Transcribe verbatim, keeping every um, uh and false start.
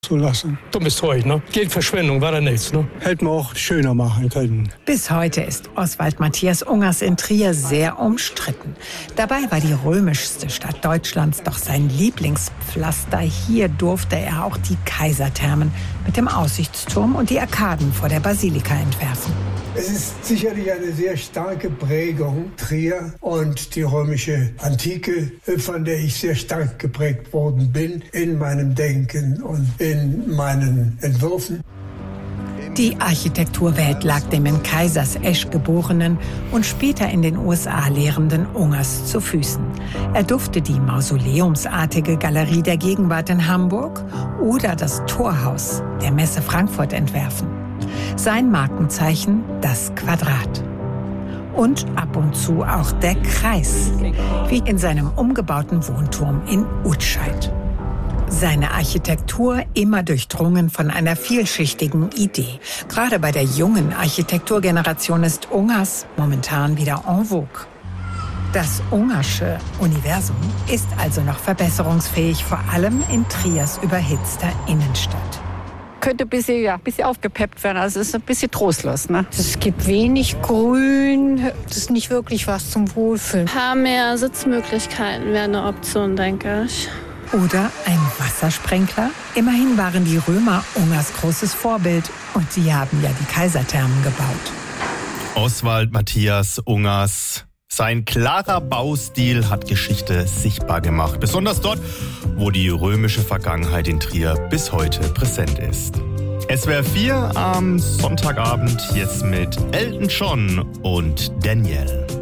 zu lassen. Dummes Zeug, ne? Geldverschwendung war da nichts, ne? Hätten wir auch schöner machen können. Bis heute ist Oswald Matthias Ungers in Trier sehr umstritten. Dabei war die römischste Stadt Deutschlands doch sein Lieblingspflaster. Hier durfte er auch die Kaiserthermen mit dem Aussichtsturm und die Arkaden vor der Basilika entwerfen. Es ist sicherlich eine sehr starke Prägung, Trier und die römische Antike, von der ich sehr stark geprägt worden bin in meinem Denken und in meinen Entwürfen. Die Architekturwelt lag dem in Kaisersesch geborenen und später in den U S A lehrenden Ungers zu Füßen. Er durfte die mausoleumsartige Galerie der Gegenwart in Hamburg oder das Torhaus der Messe Frankfurt entwerfen. Sein Markenzeichen das Quadrat. Und ab und zu auch der Kreis, wie in seinem umgebauten Wohnturm in Utscheid. Seine Architektur immer durchdrungen von einer vielschichtigen Idee. Gerade bei der jungen Architekturgeneration ist Ungers momentan wieder en vogue. Das Ungersche Universum ist also noch verbesserungsfähig, vor allem in Triers überhitzter Innenstadt. Könnte ein bisschen, ja, ein bisschen aufgepeppt werden. Also es ist ein bisschen trostlos. Ne? Es gibt wenig Grün. Das ist nicht wirklich was zum Wohlfühlen. Ein paar mehr Sitzmöglichkeiten wäre eine Option, denke ich. Oder ein Wassersprenkler? Immerhin waren die Römer Ungers großes Vorbild und sie haben ja die Kaiserthermen gebaut. Oswald Matthias Ungers. Sein klarer Baustil hat Geschichte sichtbar gemacht. Besonders dort, wo die römische Vergangenheit in Trier bis heute präsent ist. S W R vier am Sonntagabend jetzt mit Elton John und Danielle.